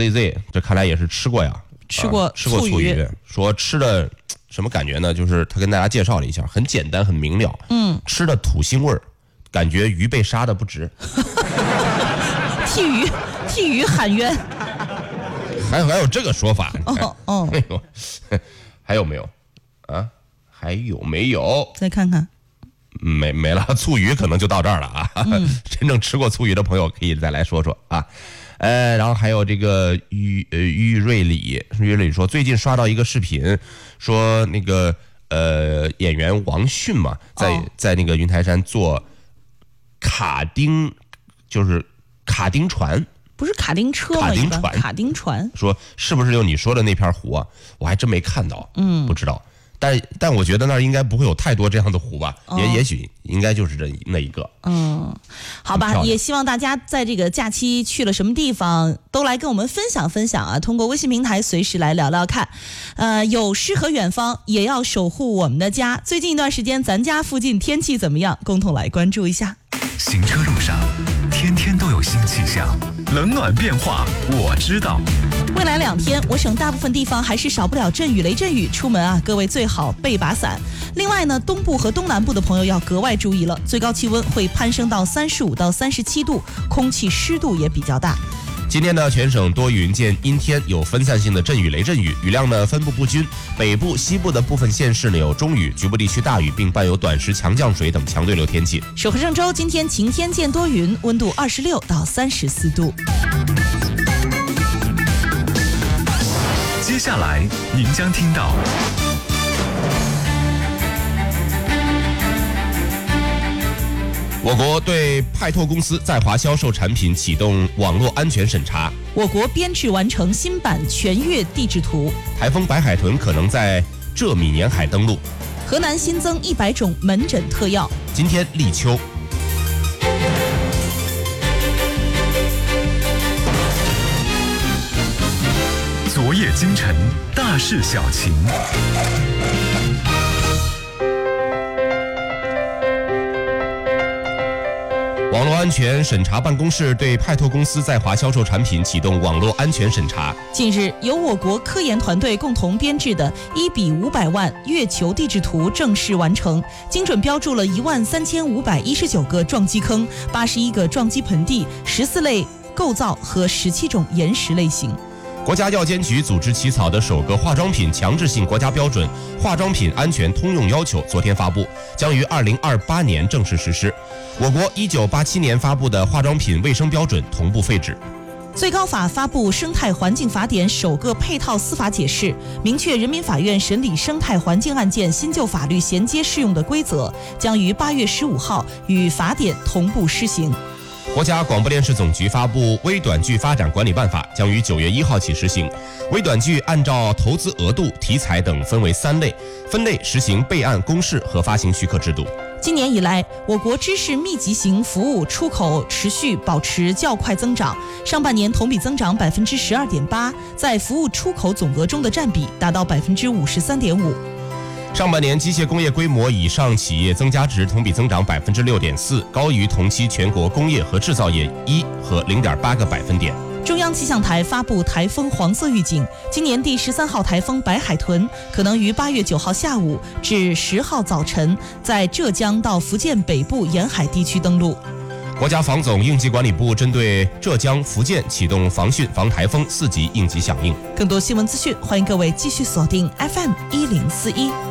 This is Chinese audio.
ZZ， 这看来也是吃过呀， 吃过醋鱼，说吃的什么感觉呢？就是他跟大家介绍了一下，很简单，很明了，吃的土腥味儿，感觉鱼被杀的不值。 替鱼喊冤。 还有这个说法？ 哦， 哎呦，还有没有啊？还有没有？ 再看看。 没了，醋鱼可能就到这儿了啊。真正吃过醋鱼的朋友可以再来说说啊。然后还有这个于瑞里说，最近刷到一个视频，说那个演员王迅嘛，在那个云台山做卡丁，就是卡丁船。 不是卡丁车吗？卡丁船。说是不是有你说的那片湖啊？我还真没看到，不知道。但我觉得那儿应该不会有太多这样的湖吧，也许应该就是那一个。 好吧，也希望大家在这个假期去了什么地方，都来跟我们分享分享啊！通过微信平台随时来聊聊看。有诗和远方，也要守护我们的家。最近一段时间，咱家附近天气怎么样？共同来关注一下。 行车路上，天天都有新气象，冷暖变化我知道。 未来2天，我省大部分地方还是少不了阵雨、雷阵雨，出门啊，各位最好备把伞。另外呢，东部和东南部的朋友要格外注意了，最高气温会攀升到35到37度，空气湿度也比较大。 今天呢，全省多云见阴天，有分散性的阵雨、雷阵雨，雨量呢分布不均。北部、西部的部分县市呢有中雨，局部地区大雨，并伴有短时强降水等强对流天气。 首和郑州今天晴天见多云，温度26到34度。 接下来您将听到。 我国对派拓公司在华销售产品启动网络安全审查。 我国编制完成新版全粤地质图。 台风白海豚可能在浙闽沿海登陆。 河南新增100种门诊特药。 今天立秋。 昨夜今晨，大事小情。 网络安全审查办公室对派拓公司在华销售产品启动网络安全审查。 近日，由我国科研团队共同编制的1比500万月球地质图正式完成，精准标注了13519个撞击坑、81个撞击盆地、14类构造和17种岩石类型。 国家药监局组织起草的首个化妆品强制性国家标准《化妆品安全通用要求》昨天发布，将于2028年正式实施。我国1987年发布的化妆品卫生标准同步废止。 最高法发布《生态环境法典》首个配套司法解释，明确人民法院审理生态环境案件新旧法律衔接适用的规则，将于8月15号与法典同步施行。 国家广播电视总局发布《微短剧发展管理办法》，将于9月1号起实行。微短剧按照投资额度、题材等分为3类，分类实行备案公示和发行许可制度。 今年以来，我国知识密集型服务出口持续保持较快增长，上半年同比增长12.8%，在服务出口总额中的占比达到53.5%。 上半年机械工业规模以上企业增加值同比增长6.4%，高于同期全国工业和制造业1和0.8个百分点。 中央气象台发布台风黄色预警，今年第13号台风白海豚可能于8月9号下午至10号早晨在浙江到福建北部沿海地区登陆。 国家防总应急管理部针对浙江、福建启动防汛防台风4级应急响应。 更多新闻资讯，欢迎各位继续锁定 FM1041。